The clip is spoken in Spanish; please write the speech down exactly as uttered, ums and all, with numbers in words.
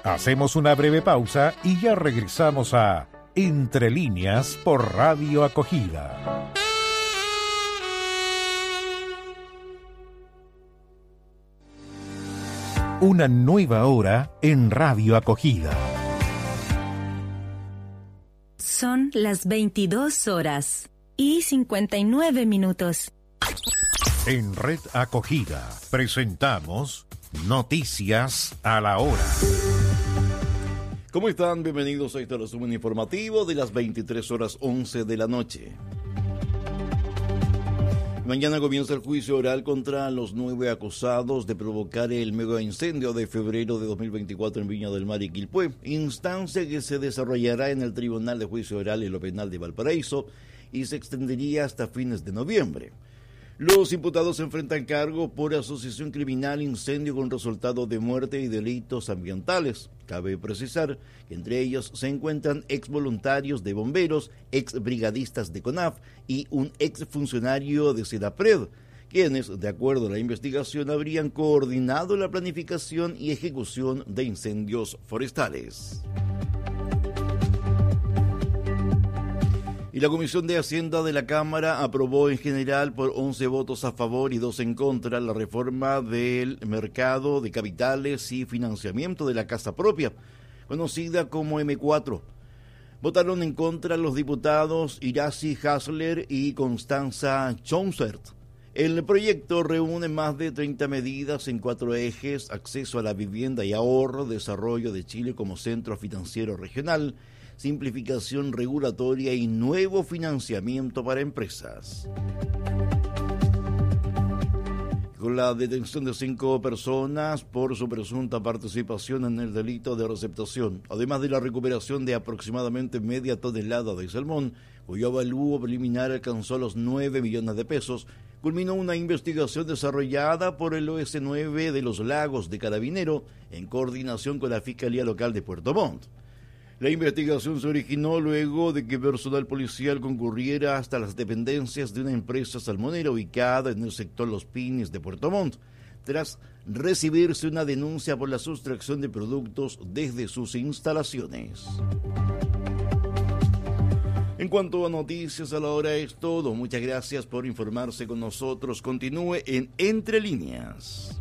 Hacemos una breve pausa y ya regresamos a Entre Líneas por Radio Acogida. Una nueva hora en Radio Acogida. Son las veintidós horas y cincuenta y nueve minutos. En Red Acogida presentamos Noticias a la Hora. ¿Cómo están? Bienvenidos a este resumen informativo de las veintitrés horas once de la noche. Mañana comienza el juicio oral contra los nueve acusados de provocar el mega incendio de febrero de dos mil veinticuatro en Viña del Mar y Quilpué, instancia que se desarrollará en el Tribunal de Juicio Oral y lo Penal de Valparaíso y se extendería hasta fines de noviembre. Los imputados se enfrentan cargo por asociación criminal, incendio con resultado de muerte y delitos ambientales. Cabe precisar que entre ellos se encuentran exvoluntarios de bomberos, exbrigadistas de CONAF y un exfuncionario de SEDAPRED, quienes, de acuerdo a la investigación, habrían coordinado la planificación y ejecución de incendios forestales. Y la Comisión de Hacienda de la Cámara aprobó en general por once votos a favor y dos en contra la reforma del mercado de capitales y financiamiento de la casa propia, conocida como eme cuatro. Votaron en contra los diputados Iracy Hasler y Constanza Chonsert. El proyecto reúne más de treinta medidas en cuatro ejes: acceso a la vivienda y ahorro, desarrollo de Chile como centro financiero regional, simplificación regulatoria y nuevo financiamiento para empresas. Con la detención de cinco personas por su presunta participación en el delito de receptación, además de la recuperación de aproximadamente media tonelada de salmón, cuyo avalúo preliminar alcanzó los nueve millones de pesos, culminó una investigación desarrollada por el O S nueve de los Lagos de Carabinero en coordinación con la Fiscalía Local de Puerto Montt. La investigación se originó luego de que personal policial concurriera hasta las dependencias de una empresa salmonera ubicada en el sector Los Pines de Puerto Montt, tras recibirse una denuncia por la sustracción de productos desde sus instalaciones. En cuanto a noticias a la hora es todo. Muchas gracias por informarse con nosotros. Continúe en Entre Líneas.